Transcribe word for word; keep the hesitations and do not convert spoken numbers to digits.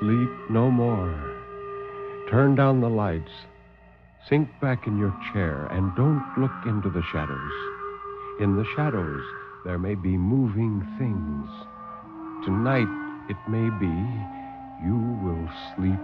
Sleep no more. Turn down the lights. Sink back in your chair and don't look into the shadows. In the shadows, there may be moving things. Tonight, it may be you will sleep